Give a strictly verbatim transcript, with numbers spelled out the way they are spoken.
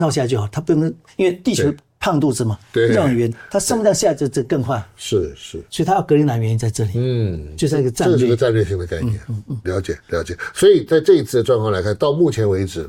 绕下来就好，它不能因为地球胖肚子嘛，绕很远，它上不到下就就更快。 是是， 所以它要隔离南原因在这里， 嗯， 就是一个战略， 这是个战略性的概念，嗯嗯嗯，了解了解。所以在这一次的状况来看，到目前为止，